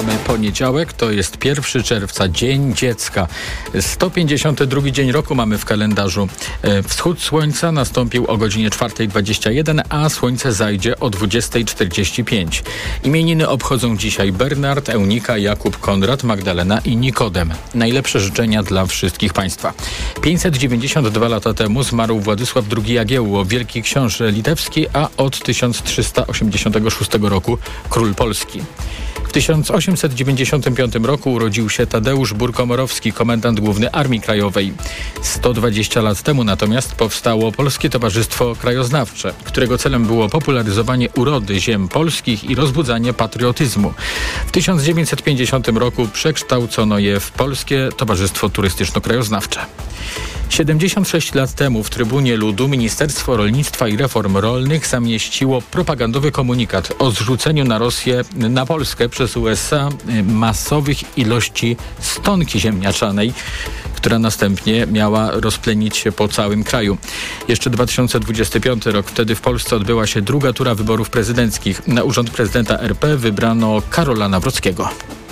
Mamy poniedziałek, to jest 1 czerwca, Dzień Dziecka. 152 dzień roku mamy w kalendarzu. Wschód słońca nastąpił o godzinie 4:21, a słońce zajdzie o 20:45. Imieniny obchodzą dzisiaj Bernard, Eunika, Jakub, Konrad, Magdalena i Nikodem. Najlepsze życzenia dla wszystkich Państwa. 592 lata temu zmarł Władysław II Jagiełło, wielki książę litewski, a od 1386 roku król Polski. W 1895 roku urodził się Tadeusz Burkomorowski, komendant główny Armii Krajowej. 120 lat temu natomiast powstało Polskie Towarzystwo Krajoznawcze, którego celem było popularyzowanie urody ziem polskich i rozbudzanie patriotyzmu. W 1950 roku przekształcono je w Polskie Towarzystwo Turystyczno-Krajoznawcze. 76 lat temu w Trybunie Ludu Ministerstwo Rolnictwa i Reform Rolnych zamieściło propagandowy komunikat o zrzuceniu na Polskę przez USA masowych ilości stonki ziemniaczanej, która następnie miała rozplenić się po całym kraju. Jeszcze 2025 rok, wtedy w Polsce odbyła się druga tura wyborów prezydenckich. Na urząd prezydenta RP wybrano Karola Nawrockiego.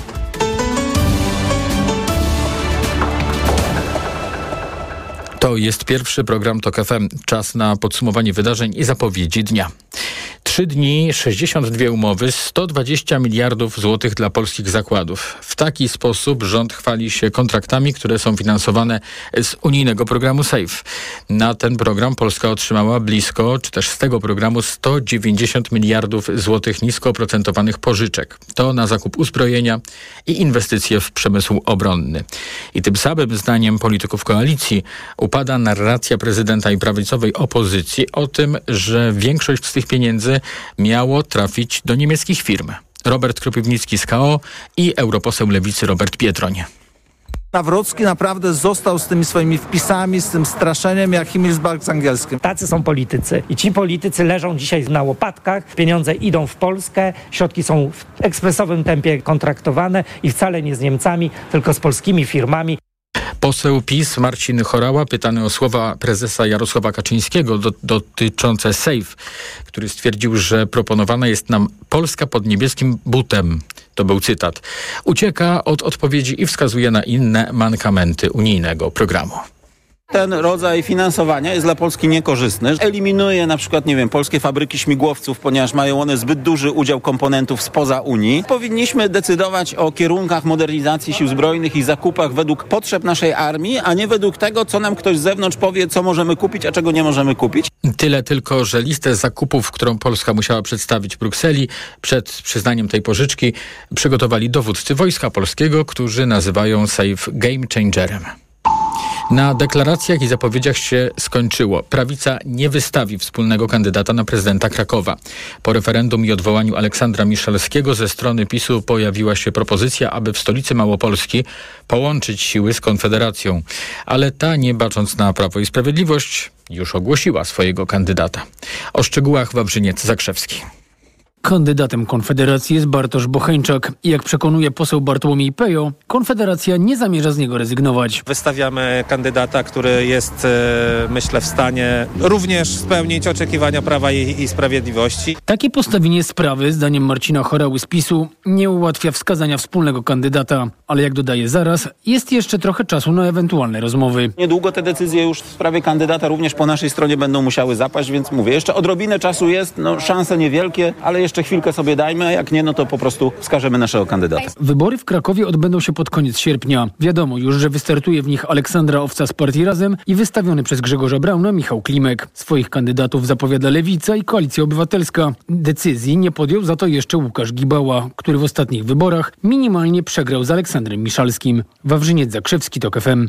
To jest pierwszy program TOK FM. Czas na podsumowanie wydarzeń i zapowiedzi dnia. 3 dni, 62 umowy, 120 miliardów złotych dla polskich zakładów. W taki sposób rząd chwali się kontraktami, które są finansowane z unijnego programu SAFE. Na ten program Polska otrzymała blisko, czy też z tego programu 190 miliardów złotych nisko oprocentowanych pożyczek. To na zakup uzbrojenia i inwestycje w przemysł obronny. I tym samym zdaniem polityków koalicji upada narracja prezydenta i prawicowej opozycji o tym, że większość z tych pieniędzy miało trafić do niemieckich firm. Robert Kropiwnicki z KO i europoseł Lewicy Robert Biedroń. Nawrocki naprawdę został z tymi swoimi wpisami, z tym straszeniem jak Himmelsberg z angielskim. Tacy są politycy i ci politycy leżą dzisiaj na łopatkach, pieniądze idą w Polskę, środki są w ekspresowym tempie kontraktowane i wcale nie z Niemcami, tylko z polskimi firmami. Poseł PiS Marcin Horała, pytany o słowa prezesa Jarosława Kaczyńskiego dotyczące SAFE, który stwierdził, że proponowana jest nam Polska pod niebieskim butem. To był cytat. Ucieka od odpowiedzi i wskazuje na inne mankamenty unijnego programu. Ten rodzaj finansowania jest dla Polski niekorzystny. Eliminuje na przykład, polskie fabryki śmigłowców, ponieważ mają one zbyt duży udział komponentów spoza Unii. Powinniśmy decydować o kierunkach modernizacji sił zbrojnych i zakupach według potrzeb naszej armii, a nie według tego, co nam ktoś z zewnątrz powie, co możemy kupić, a czego nie możemy kupić. Tyle tylko, że listę zakupów, którą Polska musiała przedstawić w Brukseli przed przyznaniem tej pożyczki, przygotowali dowódcy Wojska Polskiego, którzy nazywają SAFE game changerem. Na deklaracjach i zapowiedziach się skończyło. Prawica nie wystawi wspólnego kandydata na prezydenta Krakowa. Po referendum i odwołaniu Aleksandra Miszalskiego ze strony PiS-u pojawiła się propozycja, aby w stolicy Małopolski połączyć siły z Konfederacją. Ale ta, nie bacząc na Prawo i Sprawiedliwość, już ogłosiła swojego kandydata. O szczegółach Wawrzyniec Zakrzewski. Kandydatem Konfederacji jest Bartosz Bocheńczak. Jak przekonuje poseł Bartłomiej Pejo, Konfederacja nie zamierza z niego rezygnować. Wystawiamy kandydata, który jest, myślę, w stanie również spełnić oczekiwania Prawa i Sprawiedliwości. Takie postawienie sprawy, zdaniem Marcina Horały z PiS-u, nie ułatwia wskazania wspólnego kandydata. Ale jak dodaje zaraz, jest jeszcze trochę czasu na ewentualne rozmowy. Niedługo te decyzje już w sprawie kandydata również po naszej stronie będą musiały zapaść, więc mówię, jeszcze odrobinę czasu jest, szanse niewielkie, ale jeszcze chwilkę sobie dajmy, a jak nie, to po prostu wskażemy naszego kandydata. Wybory w Krakowie odbędą się pod koniec sierpnia. Wiadomo już, że wystartuje w nich Aleksandra Owca z partii Razem i wystawiony przez Grzegorza Brauna Michał Klimek. Swoich kandydatów zapowiada Lewica i Koalicja Obywatelska. Decyzji nie podjął za to jeszcze Łukasz Gibała, który w ostatnich wyborach minimalnie przegrał z Aleksandrem Miszalskim. Wawrzyniec Zakrzewski, TOK FM.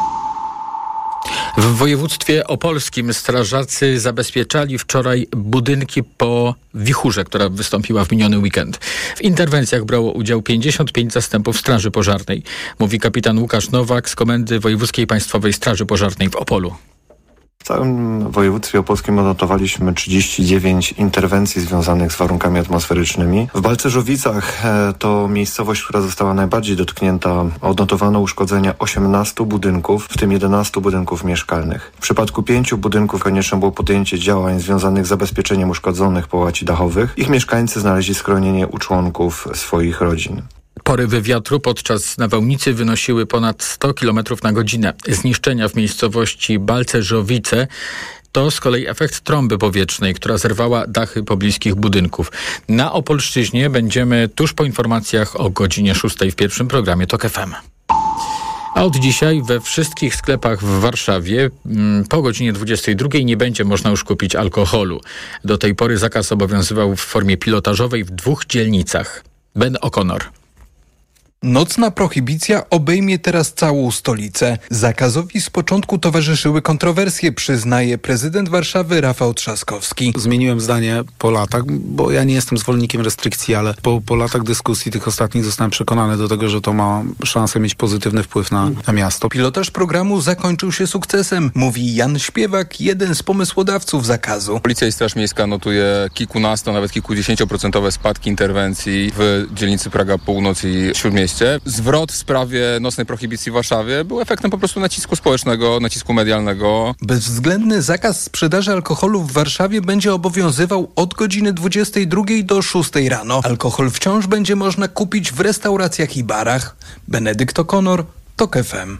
W województwie opolskim strażacy zabezpieczali wczoraj budynki po wichurze, która wystąpiła w miniony weekend. W interwencjach brało udział 55 zastępów Straży Pożarnej, mówi kapitan Łukasz Nowak z Komendy Wojewódzkiej Państwowej Straży Pożarnej w Opolu. W całym województwie opolskim odnotowaliśmy 39 interwencji związanych z warunkami atmosferycznymi. W Balcerzowicach, to miejscowość, która została najbardziej dotknięta, odnotowano uszkodzenia 18 budynków, w tym 11 budynków mieszkalnych. W przypadku 5 budynków konieczne było podjęcie działań związanych z zabezpieczeniem uszkodzonych połaci dachowych. Ich mieszkańcy znaleźli schronienie u członków swoich rodzin. Porywy wiatru podczas nawałnicy wynosiły ponad 100 km na godzinę. Zniszczenia w miejscowości Balcerzowice to z kolei efekt trąby powietrznej, która zerwała dachy pobliskich budynków. Na Opolszczyźnie będziemy tuż po informacjach o godzinie 6 w pierwszym programie TOK FM. A od dzisiaj we wszystkich sklepach w Warszawie po godzinie 22 nie będzie można już kupić alkoholu. Do tej pory zakaz obowiązywał w formie pilotażowej w 2 dzielnicach. Ben O'Connor. Nocna prohibicja obejmie teraz całą stolicę. Zakazowi z początku towarzyszyły kontrowersje, przyznaje prezydent Warszawy Rafał Trzaskowski. Zmieniłem zdanie po latach, bo ja nie jestem zwolennikiem restrykcji, ale po latach dyskusji tych ostatnich zostałem przekonany do tego, że to ma szansę mieć pozytywny wpływ na miasto. Pilotaż programu zakończył się sukcesem, mówi Jan Śpiewak, jeden z pomysłodawców zakazu. Policja i Straż Miejska notuje kilkunasto, nawet kilkudziesięcioprocentowe spadki interwencji w dzielnicy Praga Północ i Śródmieście. Zwrot w sprawie nocnej prohibicji w Warszawie był efektem po prostu nacisku społecznego, nacisku medialnego. Bezwzględny zakaz sprzedaży alkoholu w Warszawie będzie obowiązywał od godziny 22 do 6 rano. Alkohol wciąż będzie można kupić w restauracjach i barach. Benedykt O'Connor, TOK FM.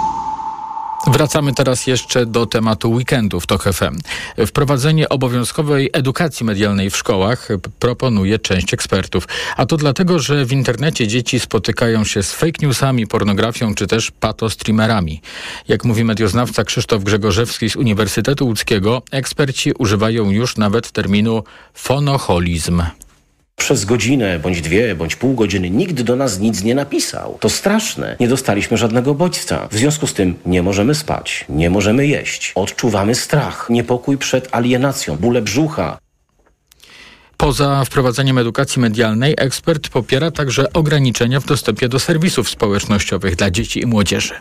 Wracamy teraz jeszcze do tematu weekendów TOK FM. Wprowadzenie obowiązkowej edukacji medialnej w szkołach proponuje część ekspertów. A to dlatego, że w internecie dzieci spotykają się z fake newsami, pornografią czy też patostreamerami. Jak mówi medioznawca Krzysztof Grzegorzewski z Uniwersytetu Łódzkiego, eksperci używają już nawet terminu fonoholizm. Przez godzinę, bądź 2, bądź pół godziny nikt do nas nic nie napisał. To straszne. Nie dostaliśmy żadnego bodźca. W związku z tym nie możemy spać, nie możemy jeść. Odczuwamy strach, niepokój przed alienacją, bóle brzucha. Poza wprowadzeniem edukacji medialnej ekspert popiera także ograniczenia w dostępie do serwisów społecznościowych dla dzieci i młodzieży.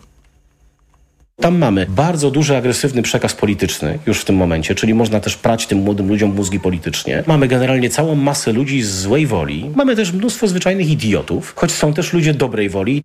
Tam mamy bardzo duży, agresywny przekaz polityczny już w tym momencie, czyli można też prać tym młodym ludziom mózgi politycznie. Mamy generalnie całą masę ludzi z złej woli. Mamy też mnóstwo zwyczajnych idiotów, choć są też ludzie dobrej woli.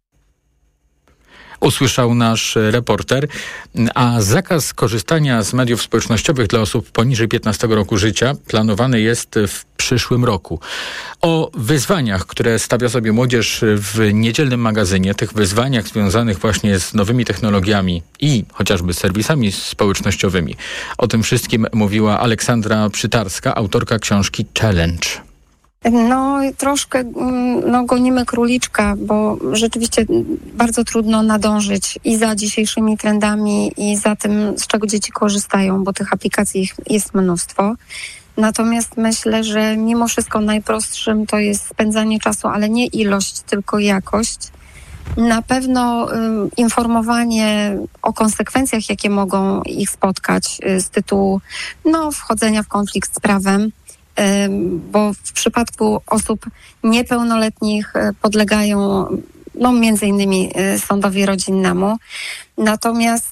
Usłyszał nasz reporter, a zakaz korzystania z mediów społecznościowych dla osób poniżej 15 roku życia planowany jest w przyszłym roku. O wyzwaniach, które stawia sobie młodzież w niedzielnym magazynie, tych wyzwaniach związanych właśnie z nowymi technologiami i chociażby serwisami społecznościowymi. O tym wszystkim mówiła Aleksandra Przytarska, autorka książki Challenge. No troszkę gonimy króliczka, bo rzeczywiście bardzo trudno nadążyć i za dzisiejszymi trendami i za tym, z czego dzieci korzystają, bo tych aplikacji jest mnóstwo. Natomiast myślę, że mimo wszystko najprostszym to jest spędzanie czasu, ale nie ilość, tylko jakość. Na pewno informowanie o konsekwencjach, jakie mogą ich spotkać z tytułu wchodzenia w konflikt z prawem, bo w przypadku osób niepełnoletnich podlegają między innymi sądowi rodzinnemu. Natomiast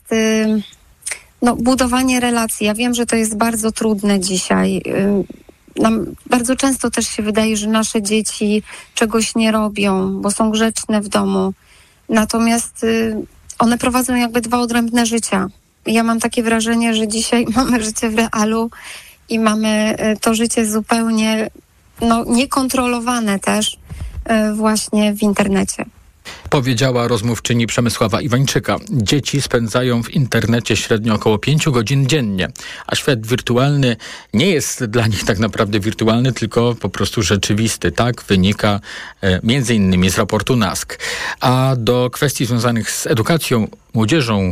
budowanie relacji, ja wiem, że to jest bardzo trudne dzisiaj. Nam bardzo często też się wydaje, że nasze dzieci czegoś nie robią, bo są grzeczne w domu. Natomiast one prowadzą jakby 2 odrębne życia. Ja mam takie wrażenie, że dzisiaj mamy życie w realu i mamy to życie zupełnie niekontrolowane też właśnie w internecie. Powiedziała rozmówczyni Przemysława Iwańczyka. Dzieci spędzają w internecie średnio około 5 godzin dziennie, a świat wirtualny nie jest dla nich tak naprawdę wirtualny, tylko po prostu rzeczywisty. Tak wynika między innymi z raportu NASK. A do kwestii związanych z edukacją, młodzieżą,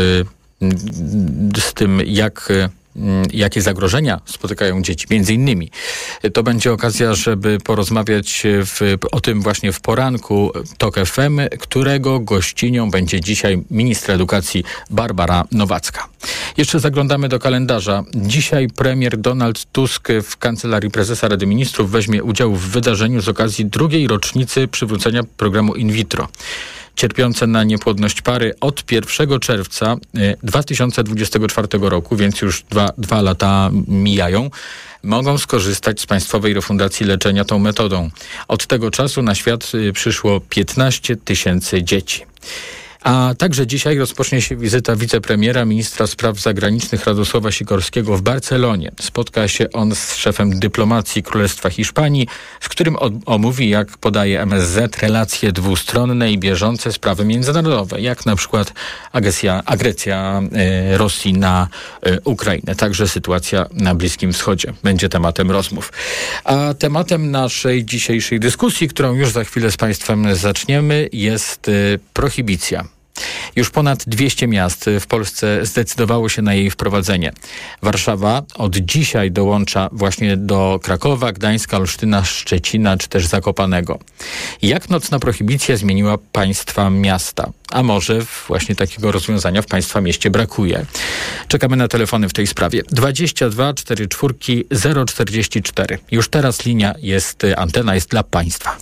z tym jakie zagrożenia spotykają dzieci, między innymi. To będzie okazja, żeby porozmawiać o tym właśnie w poranku TOK FM, którego gościnią będzie dzisiaj ministra edukacji Barbara Nowacka. Jeszcze zaglądamy do kalendarza. Dzisiaj premier Donald Tusk w Kancelarii Prezesa Rady Ministrów weźmie udział w wydarzeniu z okazji 2. rocznicy przywrócenia programu in vitro. Cierpiące na niepłodność pary od 1 czerwca 2024 roku, więc już 2 lata mijają, mogą skorzystać z państwowej refundacji leczenia tą metodą. Od tego czasu na świat przyszło 15 000 dzieci. A także dzisiaj rozpocznie się wizyta wicepremiera, ministra spraw zagranicznych Radosława Sikorskiego w Barcelonie. Spotka się on z szefem dyplomacji Królestwa Hiszpanii, z którym omówi, jak podaje MSZ, relacje dwustronne i bieżące sprawy międzynarodowe, jak na przykład agresja Rosji na Ukrainę. Także sytuacja na Bliskim Wschodzie będzie tematem rozmów. A tematem naszej dzisiejszej dyskusji, którą już za chwilę z Państwem zaczniemy, jest prohibicja. Już ponad 200 miast w Polsce zdecydowało się na jej wprowadzenie. Warszawa od dzisiaj dołącza właśnie do Krakowa, Gdańska, Olsztyna, Szczecina czy też Zakopanego. Jak nocna prohibicja zmieniła państwa miasta? A może właśnie takiego rozwiązania w państwa mieście brakuje? Czekamy na telefony w tej sprawie. 22 44 044. Już teraz antena jest dla państwa.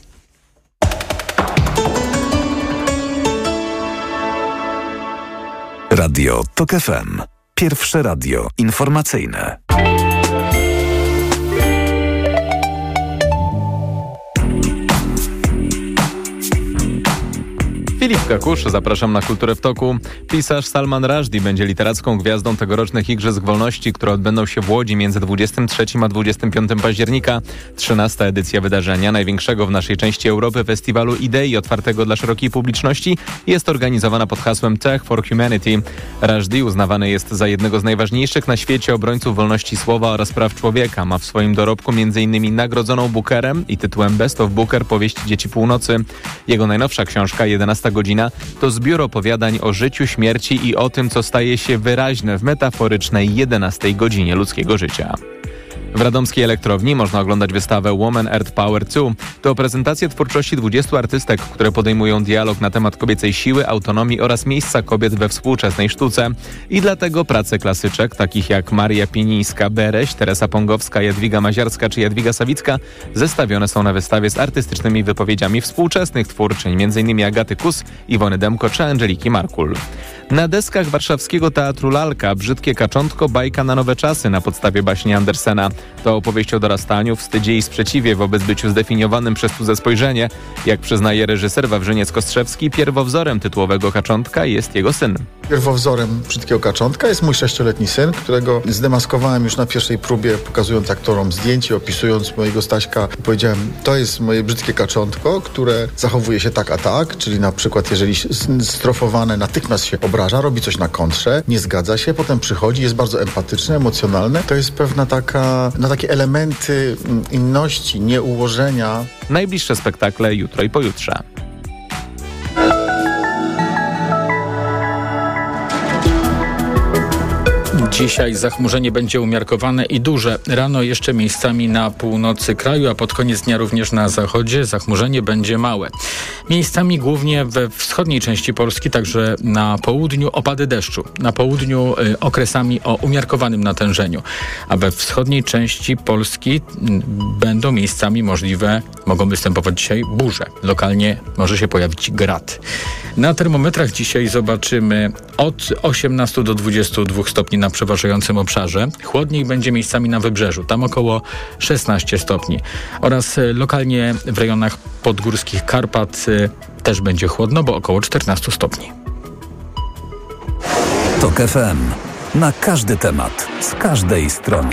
Radio TOK FM. Pierwsze radio informacyjne. Filip Kakusz, zapraszam na Kulturę w Toku. Pisarz Salman Rushdie będzie literacką gwiazdą tegorocznych Igrzysk Wolności, które odbędą się w Łodzi między 23 a 25 października. 13. edycja wydarzenia, największego w naszej części Europy festiwalu idei otwartego dla szerokiej publiczności, jest organizowana pod hasłem Tech for Humanity. Rushdie uznawany jest za jednego z najważniejszych na świecie obrońców wolności słowa oraz praw człowieka. Ma w swoim dorobku m.in. nagrodzoną Bookerem i tytułem Best of Booker Powieści Dzieci Północy. Jego najnowsza książka 11 godzina to zbiór opowiadań o życiu, śmierci i o tym, co staje się wyraźne w metaforycznej 11 godzinie ludzkiego życia. W radomskiej Elektrowni można oglądać wystawę Woman Earth Power 2. To prezentacja twórczości 20 artystek, które podejmują dialog na temat kobiecej siły, autonomii oraz miejsca kobiet we współczesnej sztuce. I dlatego prace klasyczek, takich jak Maria Pienińska-Bereś, Teresa Pongowska, Jadwiga Maziarska czy Jadwiga Sawicka, zestawione są na wystawie z artystycznymi wypowiedziami współczesnych twórczyń, m.in. Agaty Kus, Iwony Demko czy Angeliki Markul. Na deskach warszawskiego Teatru Lalka Brzydkie Kaczątko, bajka na nowe czasy na podstawie baśni Andersena. To opowieść o dorastaniu, wstydzie i sprzeciwie wobec byciu zdefiniowanym przez cudze spojrzenie. Jak przyznaje reżyser Wawrzyniec-Kostrzewski, pierwowzorem tytułowego Kaczątka jest jego syn. Pierwowzorem Brzydkiego Kaczątka jest mój 6-letni syn, którego zdemaskowałem już na pierwszej próbie, pokazując aktorom zdjęcie, opisując mojego Staśka. Powiedziałem, to jest moje brzydkie kaczątko, które zachowuje się tak a tak, czyli na przykład jeżeli strofowane natychmiast się obraża, robi coś na kontrze, nie zgadza się, potem przychodzi, jest bardzo empatyczne, emocjonalne. To jest pewna takie elementy inności, nieułożenia. Najbliższe spektakle jutro i pojutrze. Dzisiaj zachmurzenie będzie umiarkowane i duże. Rano jeszcze miejscami na północy kraju, a pod koniec dnia również na zachodzie zachmurzenie będzie małe. Miejscami głównie we wschodniej części Polski, także na południu opady deszczu. Na południu okresami o umiarkowanym natężeniu. A we wschodniej części Polski będą miejscami mogą występować dzisiaj burze. Lokalnie może się pojawić grad. Na termometrach dzisiaj zobaczymy od 18 do 22 stopni na przeważającym obszarze. Chłodniej będzie miejscami na wybrzeżu, tam około 16 stopni. Oraz lokalnie w rejonach podgórskich Karpat też będzie chłodno, bo około 14 stopni. TOK FM. Na każdy temat, z każdej strony.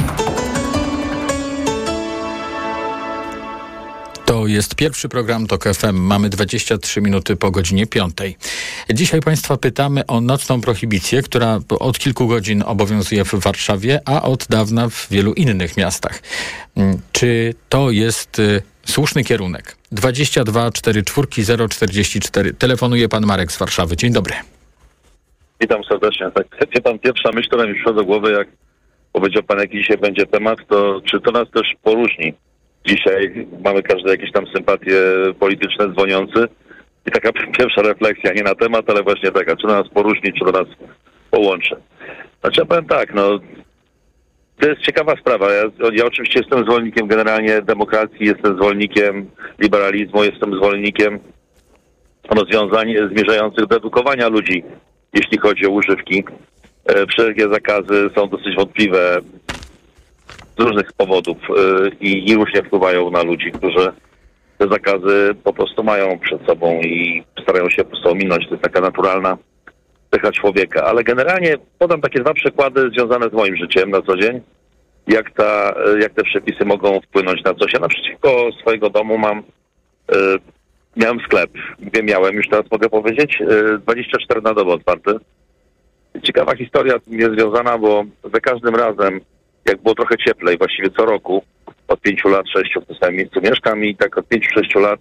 To jest pierwszy program TOK FM. Mamy 23 minuty po godzinie 5. Dzisiaj Państwa pytamy o nocną prohibicję, która od kilku godzin obowiązuje w Warszawie, a od dawna w wielu innych miastach. Czy to jest słuszny kierunek? 22 44 044. Telefonuje pan Marek z Warszawy. Dzień dobry. Witam serdecznie. Tak, wie pan, pierwsza myśl, która mi przyszła do głowy, jak powiedział pan, jaki dzisiaj będzie temat, to czy to nas też poróżni? Dzisiaj mamy każdy jakieś tam sympatie polityczne dzwoniący i taka pierwsza refleksja, nie na temat, ale właśnie taka, czy to nas poróżni, czy to nas połączy. Znaczy ja powiem tak, to jest ciekawa sprawa. Ja oczywiście jestem zwolennikiem generalnie demokracji, jestem zwolennikiem liberalizmu, jestem zwolennikiem rozwiązań zmierzających do edukowania ludzi, jeśli chodzi o używki. Wszelkie zakazy są dosyć wątpliwe z różnych powodów i różnie wpływają na ludzi, którzy te zakazy po prostu mają przed sobą i starają się po prostu ominąć. To jest taka naturalna cecha człowieka. Ale generalnie podam takie 2 przykłady związane z moim życiem na co dzień. Jak te przepisy mogą wpłynąć na coś. Ja naprzeciwko swojego domu miałem sklep. Miałem, już teraz mogę powiedzieć, 24 na dobę otwarty. Ciekawa historia jest związana, bo za każdym razem, jak było trochę cieplej, właściwie co roku, od 5 lat, 6 w tym samym miejscu mieszkam i tak od 5-6 lat,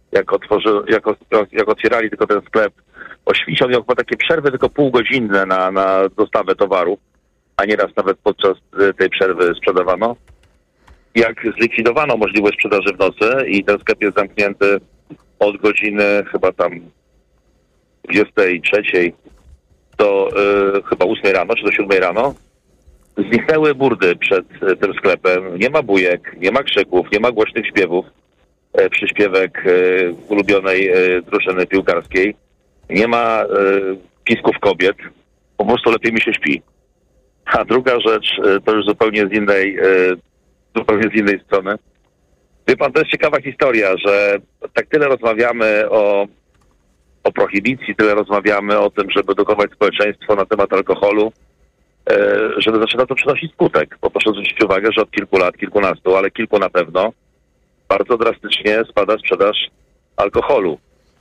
jak otwierali tylko ten sklep, o świcie, miał chyba takie przerwy tylko półgodzinne na dostawę towaru, a nieraz nawet podczas tej przerwy sprzedawano. Jak zlikwidowano możliwość sprzedaży w nocy i ten sklep jest zamknięty od godziny chyba tam 23 do chyba 8 rano, czy do 7 rano, zniknęły burdy przed tym sklepem. Nie ma bujek, nie ma krzyków, nie ma głośnych śpiewów, przyśpiewek ulubionej drużyny piłkarskiej. Nie ma pisków kobiet. Po prostu lepiej mi się śpi. A druga rzecz, to już zupełnie z innej strony. Wie pan, to jest ciekawa historia, że tak tyle rozmawiamy o prohibicji, tyle rozmawiamy o tym, żeby edukować społeczeństwo na temat alkoholu, że zaczyna to przynosić skutek. Bo proszę zwrócić uwagę, że od kilku lat, kilkunastu, ale kilku na pewno, bardzo drastycznie spada sprzedaż alkoholu.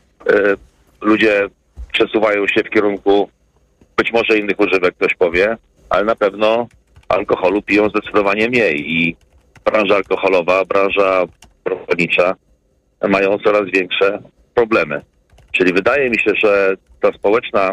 Ludzie przesuwają się w kierunku być może innych używek, ktoś powie, ale na pewno alkoholu piją zdecydowanie mniej i branża alkoholowa, branża brownicza mają coraz większe problemy. Czyli wydaje mi się, że ta społeczna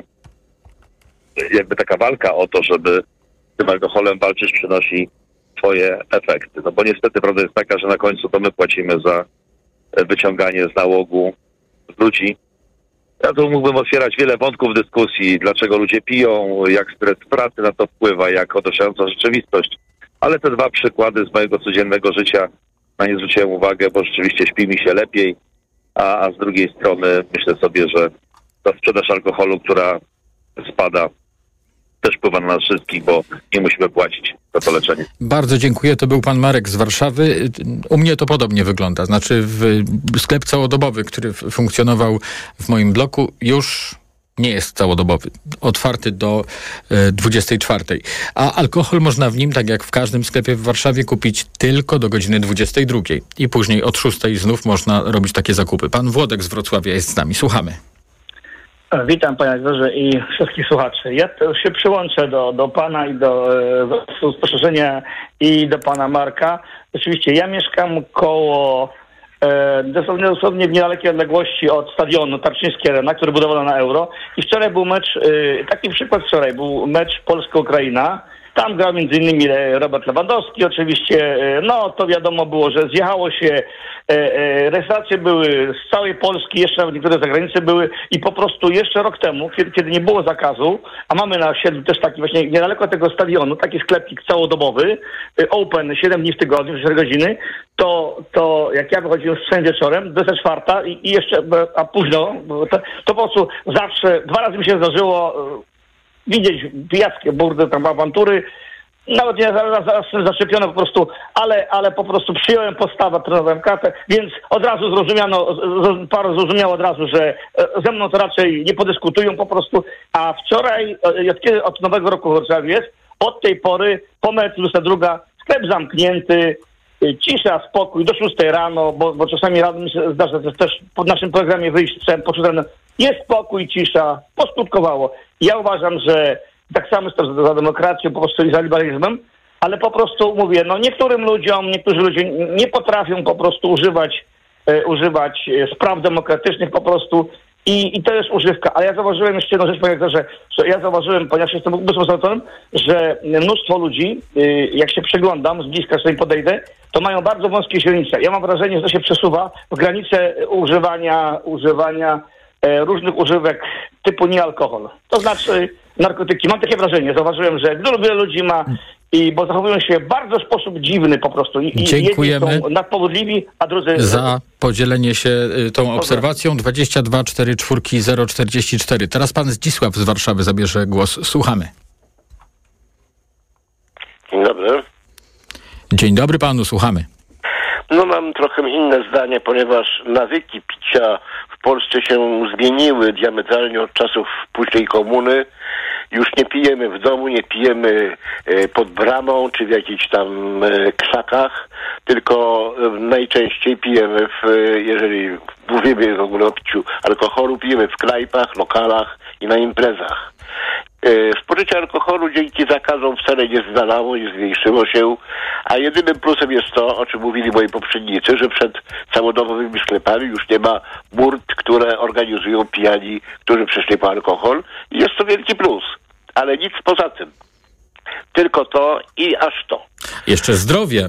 jakby taka walka o to, żeby z tym alkoholem walczyć, przynosi swoje efekty. No bo niestety prawda jest taka, że na końcu to my płacimy za wyciąganie z nałogu ludzi. Ja tu mógłbym otwierać wiele wątków dyskusji, dlaczego ludzie piją, jak stres pracy na to wpływa, jak otaczająca rzeczywistość. Ale te 2 przykłady z mojego codziennego życia, na nie zwróciłem uwagę, bo rzeczywiście śpi mi się lepiej, a z drugiej strony myślę sobie, że ta sprzedaż alkoholu, która spada, też wpływa na nas wszystkich, bo nie musimy płacić za to leczenie. Bardzo dziękuję. To był pan Marek z Warszawy. U mnie to podobnie wygląda. Znaczy sklep całodobowy, który funkcjonował w moim bloku, już nie jest całodobowy. Otwarty do 24. A alkohol można w nim, tak jak w każdym sklepie w Warszawie, kupić tylko do godziny 22. I później od 6 znów można robić takie zakupy. Pan Włodek z Wrocławia jest z nami. Słuchamy. Witam panie redaktorze i wszystkich słuchaczy. Ja się przyłączę do pana i do spostrzeżenia i do pana Marka. Oczywiście ja mieszkam koło dosłownie w niedalekiej odległości od stadionu Tarczyńskiej Arena, który budowano na Euro. I wczoraj był mecz, taki przykład wczoraj, był mecz Polska-Ukraina. Tam grał m.in. Robert Lewandowski oczywiście. No to wiadomo było, że zjechało się, restauracje były z całej Polski, jeszcze nawet niektóre zagraniczne były i po prostu jeszcze rok temu, kiedy nie było zakazu, a mamy na osiedlu też taki właśnie niedaleko tego stadionu, taki sklepik całodobowy, open 7 dni w tygodniu, 4 godziny, to jak ja wychodziłem z psem wieczorem, 24 i jeszcze, a późno, to po prostu zawsze, 2 razy mi się zdarzyło widzieć pijackie burdy, tam awantury, nawet nie zaczepione po prostu, ale po prostu przyjąłem postawę, trenowałem kartę, więc od razu zrozumiało od razu, że ze mną to raczej nie podyskutują po prostu, a wczoraj, od Nowego Roku w Warszawie jest, od tej pory, po meczu 22, sklep zamknięty, cisza, spokój, do 6 rano, bo czasami rano mi się zdarza też po naszym programie wyjść poszedłem, jest spokój, cisza, poskutkowało. Ja uważam, że tak samo jest to za demokracją, po prostu i za liberalizmem, ale po prostu mówię, no niektórzy ludzie nie potrafią po prostu używać spraw demokratycznych po prostu i to jest używka. Ale ja zauważyłem jeszcze jedną rzecz, panie redaktorze, że ja zauważyłem, ponieważ jestem ubezpieczonym, że mnóstwo ludzi, jak się przyglądam, z bliska sobie podejdę, to mają bardzo wąskie źrenice. Ja mam wrażenie, że to się przesuwa w granice używania różnych używek typu niealkohol. To znaczy narkotyki. Mam takie wrażenie. Zauważyłem, że wiele ludzi ma bo zachowują się bardzo w sposób dziwny po prostu. Dziękujemy. Jedni są nadpobudliwi, a drudzy... Za podzielenie się tą obserwacją. 22 44 044. Teraz pan Zdzisław z Warszawy zabierze głos. Słuchamy. Dzień dobry. Dzień dobry panu, słuchamy. No mam trochę inne zdanie, ponieważ nawyki picia w Polsce się zmieniły diametralnie od czasów późnej komuny. Już nie pijemy w domu, nie pijemy pod bramą czy w jakichś tam krzakach, tylko najczęściej pijemy, jeżeli mówimy w ogóle o piciu alkoholu, pijemy w knajpach, lokalach i na imprezach. Spożycie alkoholu dzięki zakazom wcale nie zmalało, nie zmniejszyło się, a jedynym plusem jest to, o czym mówili moi poprzednicy, że przed całodobowymi sklepami już nie ma burt, które organizują pijani, którzy przyszli po alkohol i jest to wielki plus, ale nic poza tym. Tylko to i aż to. Jeszcze zdrowie.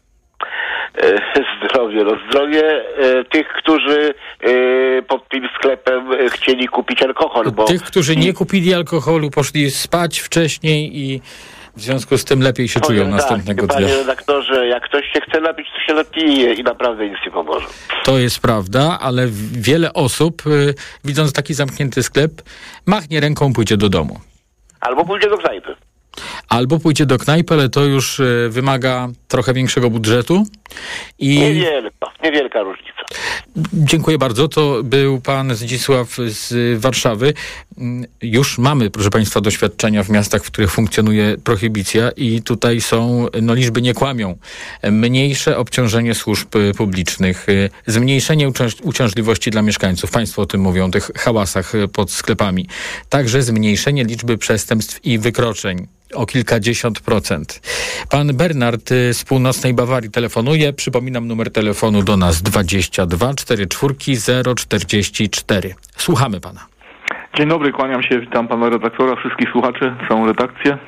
Zdrowie tych, którzy pod tym sklepem chcieli kupić alkohol. Bo tych, którzy nie kupili alkoholu, poszli spać wcześniej i w związku z tym lepiej się czują następnego dnia. Panie redaktorze, jak ktoś się chce napić, to się napije i naprawdę nic nie pomoże. To jest prawda, ale wiele osób, widząc taki zamknięty sklep, machnie ręką, pójdzie do domu. Albo pójdzie do knajpy. Ale to już wymaga trochę większego budżetu. Niewielka różnica. Dziękuję bardzo. To był pan Zdzisław z Warszawy. Już mamy, proszę państwa, doświadczenia w miastach, w których funkcjonuje prohibicja i tutaj są, liczby nie kłamią. Mniejsze obciążenie służb publicznych, zmniejszenie uciążliwości dla mieszkańców. Państwo o tym mówią, o tych hałasach pod sklepami. Także zmniejszenie liczby przestępstw i wykroczeń o kilkadziesiąt procent. Pan Bernard z północnej Bawarii telefonuje. Przypominam numer telefonu do nas 22 44 044. Słuchamy pana. Dzień dobry, kłaniam się, witam pana redaktora, wszystkich słuchaczy, całą redakcję.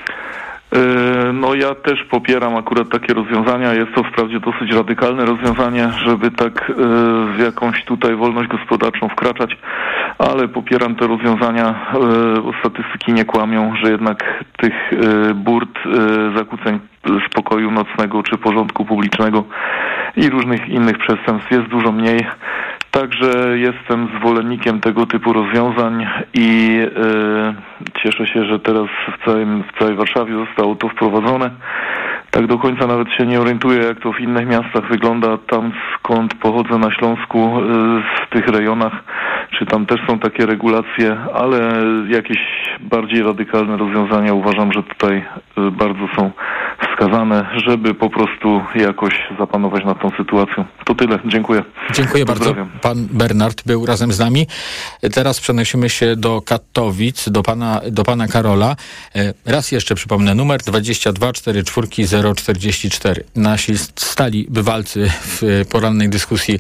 No ja też popieram akurat takie rozwiązania. Jest to wprawdzie dosyć radykalne rozwiązanie, żeby tak w jakąś tutaj wolność gospodarczą wkraczać, ale popieram te rozwiązania. Statystyki nie kłamią, że jednak tych burt, zakłóceń spokoju nocnego czy porządku publicznego i różnych innych przestępstw jest dużo mniej. Także jestem zwolennikiem tego typu rozwiązań i cieszę się, że teraz w całej Warszawie zostało to wprowadzone. Tak do końca nawet się nie orientuję, jak to w innych miastach wygląda. Tam, skąd pochodzę na Śląsku, w tych rejonach, czy tam też są takie regulacje, ale jakieś bardziej radykalne rozwiązania uważam, że tutaj bardzo są wskazane, żeby po prostu jakoś zapanować nad tą sytuacją. To tyle. Dziękuję. Dziękuję bardzo. Pan Bernard był razem z nami. Teraz przenosimy się do Katowic, do pana Karola. Raz jeszcze przypomnę numer 22 44 044. Nasi stali bywalcy w porannej dyskusji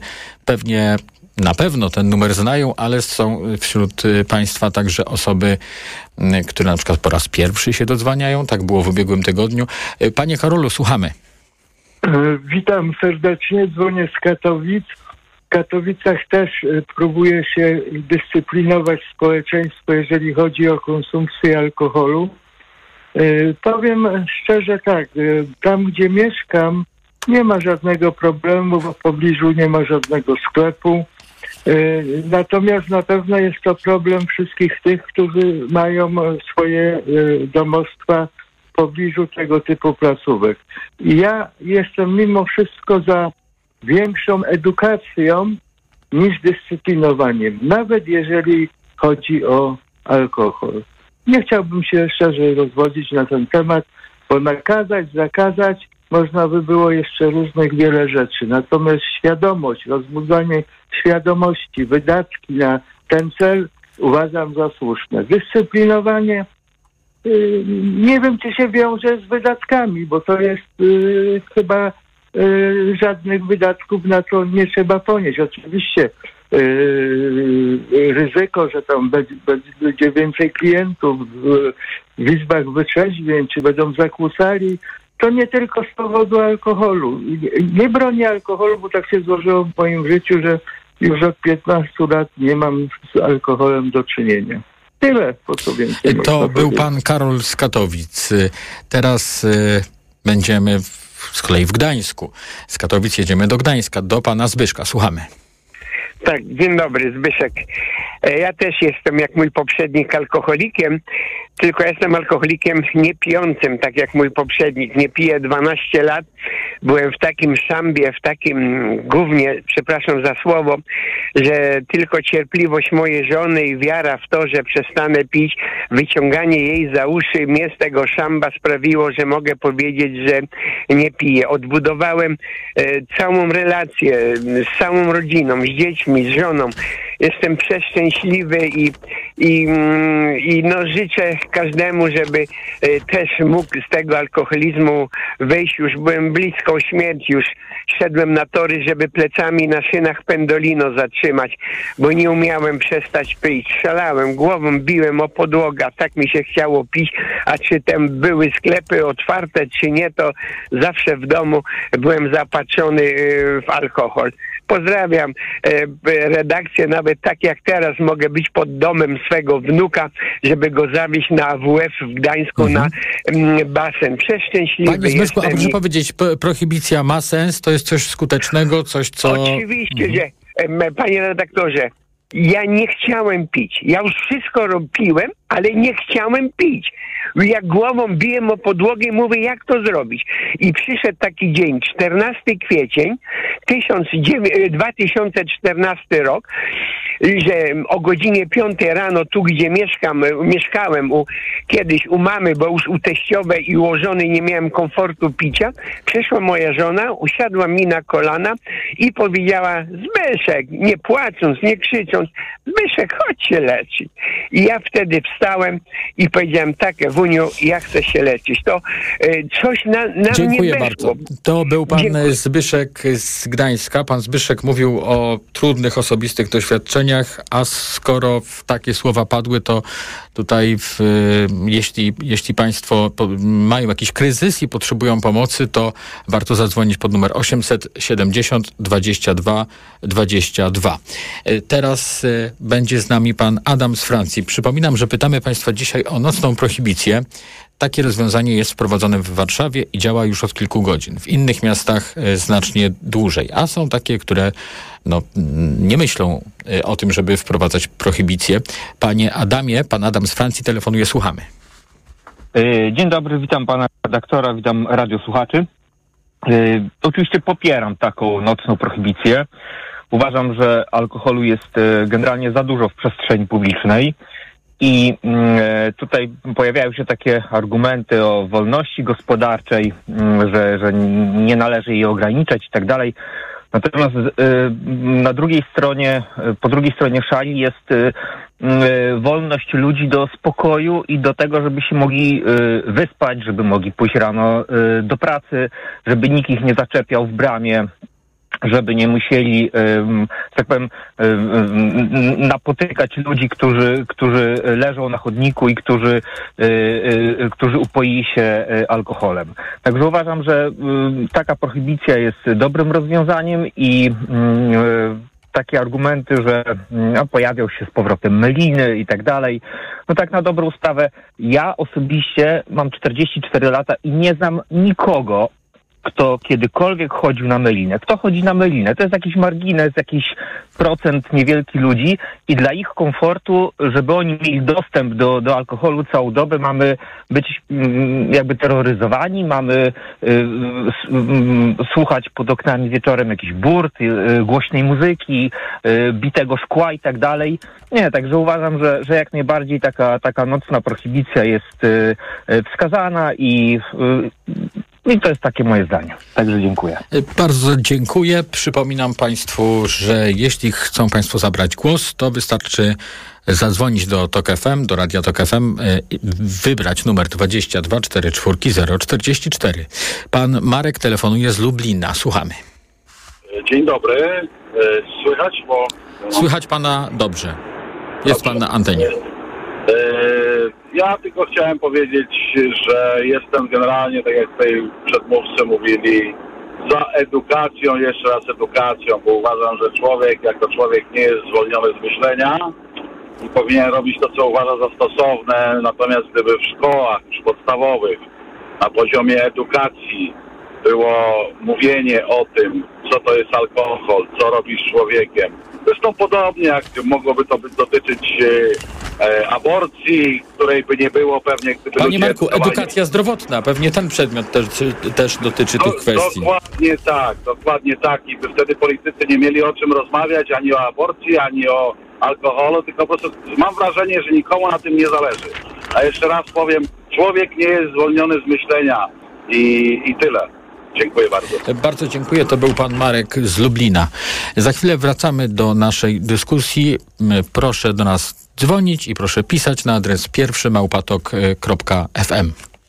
na pewno ten numer znają, ale są wśród państwa także osoby, które na przykład po raz pierwszy się dodzwaniają. Tak było w ubiegłym tygodniu. Panie Karolu, słuchamy. Witam serdecznie, dzwonię z Katowic. W Katowicach też próbuje się dyscyplinować społeczeństwo, jeżeli chodzi o konsumpcję alkoholu. Powiem szczerze tak, tam gdzie mieszkam nie ma żadnego problemu, bo w pobliżu nie ma żadnego sklepu. Natomiast na pewno jest to problem wszystkich tych, którzy mają swoje domostwa w pobliżu tego typu placówek. I ja jestem mimo wszystko za większą edukacją niż dyscyplinowaniem, nawet jeżeli chodzi o alkohol. Nie chciałbym się szerzej rozwodzić na ten temat, bo nakazać, zakazać można by było jeszcze różnych wiele rzeczy. Natomiast świadomość, rozbudzanie świadomości, wydatki na ten cel uważam za słuszne. Dyscyplinowanie nie wiem, czy się wiąże z wydatkami, bo to jest chyba żadnych wydatków na to nie trzeba ponieść. Oczywiście ryzyko, że tam będzie więcej klientów w izbach wytrzeźwień, czy będą zakłócali, to nie tylko z powodu alkoholu. Nie bronię alkoholu, bo tak się złożyło w moim życiu, że już od 15 lat nie mam z alkoholem do czynienia. Tyle, po co więcej. To był pan Karol z Katowic. Teraz będziemy z kolei w Gdańsku. Z Katowic jedziemy do Gdańska, do pana Zbyszka. Słuchamy. Tak, dzień dobry, Zbyszek. Ja też jestem, jak mój poprzednik, alkoholikiem, tylko jestem alkoholikiem niepijącym, tak jak mój poprzednik. Nie piję 12 lat, byłem w takim szambie, w takim gównie, przepraszam za słowo, że tylko cierpliwość mojej żony i wiara w to, że przestanę pić, wyciąganie jej za uszy mnie z tego szamba sprawiło, że mogę powiedzieć, że nie piję. Odbudowałem całą relację z całą rodziną, z dziećmi, z żoną. Jestem przeszczęśliwy i no życzę każdemu, żeby też mógł z tego alkoholizmu wyjść. Już byłem blisko śmierci, już szedłem na tory, żeby plecami na szynach pendolino zatrzymać, bo nie umiałem przestać pić. Strzelałem głową, biłem o podłogę, tak mi się chciało pić, a czy tam były sklepy otwarte, czy nie, to zawsze w domu byłem zapatrzony w alkohol. Pozdrawiam redakcję, nawet tak jak teraz mogę być pod domem swego wnuka, żeby go zawieźć na AWF w Gdańsku na basen. Przeszczęśliwy Panie Zbyszku, jestem. a proszę powiedzieć, prohibicja ma sens? To jest coś skutecznego, coś co... Oczywiście, że panie redaktorze, ja nie chciałem pić. Ja już wszystko robiłem, ale nie chciałem pić. Jak głową biłem o podłogę i mówię, jak to zrobić? I przyszedł taki dzień, 14 kwiecień 2014 rok, że o godzinie 5 rano tu, gdzie mieszkałem kiedyś u mamy, bo już u teściowej i ułożonej nie miałem komfortu picia, przyszła moja żona, usiadła mi na kolana i powiedziała: Zbyszek, nie płacząc, nie krzycząc, Zbyszek, chodź się leczyć. I ja wtedy wstałem i powiedziałem: tak, Ewuniu, ja chcę się leczyć. To coś na mnie weszło. Dziękuję bardzo. To był pan Zbyszek z Gdańska. Pan Zbyszek mówił o trudnych, osobistych doświadczeniach, a skoro takie słowa padły, to tutaj jeśli państwo mają jakiś kryzys i potrzebują pomocy, to warto zadzwonić pod numer 870 22 22. Teraz będzie z nami pan Adam z Francji. Przypominam, że pytamy państwa dzisiaj o nocną prohibicję. Takie rozwiązanie jest wprowadzone w Warszawie i działa już od kilku godzin. W innych miastach znacznie dłużej, a są takie, które nie myślą o tym, żeby wprowadzać prohibicję. Panie Adamie, pan Adam z Francji telefonuje, słuchamy. Dzień dobry, witam pana redaktora, witam radiosłuchaczy. Oczywiście popieram taką nocną prohibicję. Uważam, że alkoholu jest generalnie za dużo w przestrzeni publicznej. I tutaj pojawiają się takie argumenty o wolności gospodarczej, że nie należy jej ograniczać i tak dalej. Natomiast po drugiej stronie szali jest wolność ludzi do spokoju i do tego, żeby się mogli wyspać, żeby mogli pójść rano do pracy, żeby nikt ich nie zaczepiał w bramie, żeby nie musieli, tak powiem, napotykać ludzi, którzy leżą na chodniku i którzy upoili się alkoholem. Także uważam, że taka prohibicja jest dobrym rozwiązaniem i takie argumenty, że pojawią się z powrotem meliny i tak dalej. No tak na dobrą sprawę, ja osobiście mam 44 lata i nie znam nikogo, kto kiedykolwiek chodził na melinę. Kto chodzi na melinę? To jest jakiś margines, jakiś procent niewielki ludzi i dla ich komfortu, żeby oni mieli dostęp do alkoholu całą dobę, mamy być jakby terroryzowani, mamy słuchać pod oknami wieczorem jakichś burt, głośnej muzyki, bitego szkła i tak dalej. Nie, także uważam, że jak najbardziej taka nocna prohibicja jest wskazana i to jest takie moje zdanie. Także dziękuję. Bardzo dziękuję. Przypominam państwu, że jeśli chcą państwo zabrać głos, to wystarczy zadzwonić do TOK FM, do Radia TOK FM, wybrać numer 22 44 044. Pan Marek telefonuje z Lublina. Słuchamy. Dzień dobry. Słychać? Słychać pana dobrze. Jest pan na antenie. Ja tylko chciałem powiedzieć, że jestem generalnie, tak jak tutaj przedmówcy mówili, za edukacją, jeszcze raz edukacją, bo uważam, że człowiek jako człowiek nie jest zwolniony z myślenia i powinien robić to, co uważa za stosowne. Natomiast gdyby w szkołach już podstawowych na poziomie edukacji było mówienie o tym, co to jest alkohol, co robi z człowiekiem. Zresztą podobnie jak mogłoby to dotyczyć aborcji, której by nie było pewnie, gdyby Panie ludzie Marku, decydowali. edukacja zdrowotna, pewnie ten przedmiot też dotyczy tych kwestii. Dokładnie tak. I by wtedy politycy nie mieli o czym rozmawiać, ani o aborcji, ani o alkoholu, tylko po prostu mam wrażenie, że nikomu na tym nie zależy. A jeszcze raz powiem, człowiek nie jest zwolniony z myślenia i tyle. Dziękuję bardzo. Bardzo dziękuję. To był pan Marek z Lublina. Za chwilę wracamy do naszej dyskusji. Proszę do nas dzwonić i proszę pisać na adres pierwszy@tok.fm.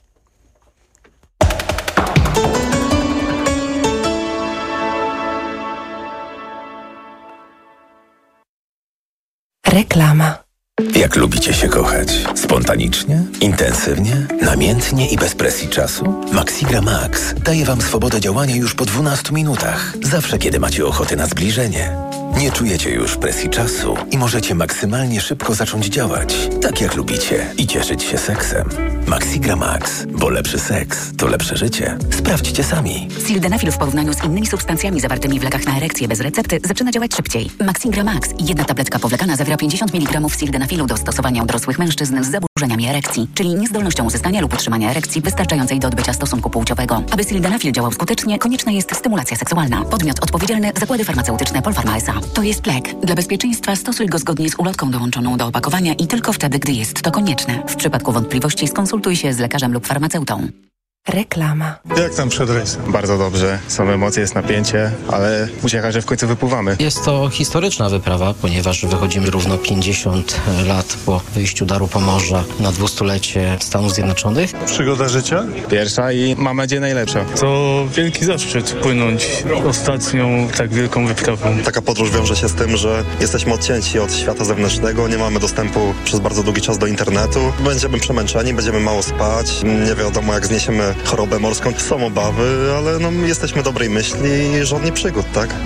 Reklama. Jak lubicie się kochać? Spontanicznie? Intensywnie? Namiętnie i bez presji czasu? Maxigra Max daje Wam swobodę działania już po 12 minutach. Zawsze, kiedy macie ochotę na zbliżenie. Nie czujecie już presji czasu i możecie maksymalnie szybko zacząć działać, tak jak lubicie i cieszyć się seksem. Maxigra Max, bo lepszy seks to lepsze życie. Sprawdźcie sami. Sildenafil w porównaniu z innymi substancjami zawartymi w lekach na erekcję bez recepty zaczyna działać szybciej. Maxigra Max, jedna tabletka powlekana zawiera 50 mg sildenafilu do stosowania u dorosłych mężczyzn z zaburzeniami erekcji, czyli niezdolnością uzyskania lub utrzymania erekcji wystarczającej do odbycia stosunku płciowego. Aby sildenafil działał skutecznie, konieczna jest stymulacja seksualna. Podmiot odpowiedzialny: Zakłady Farmaceutyczne Polpharma S.A. To jest lek. Dla bezpieczeństwa stosuj go zgodnie z ulotką dołączoną do opakowania i tylko wtedy, gdy jest to konieczne. W przypadku wątpliwości skonsultuj się z lekarzem lub farmaceutą. Reklama. Jak tam przed rejsem? Bardzo dobrze. Są emocje, jest napięcie, ale uciecha, że w końcu wypływamy. Jest to historyczna wyprawa, ponieważ wychodzimy równo 50 lat po wyjściu Daru Pomorza na 200-lecie Stanów Zjednoczonych. Przygoda życia? Pierwsza i mam nadzieję najlepsza. To wielki zaszczyt płynąć ostatnią tak wielką wyprawą. Taka podróż wiąże się z tym, że jesteśmy odcięci od świata zewnętrznego, nie mamy dostępu przez bardzo długi czas do internetu. Będziemy przemęczeni, będziemy mało spać, nie wiadomo jak zniesiemy chorobę morską. Są obawy, ale jesteśmy dobrej myśli i żadnych przygód, tak?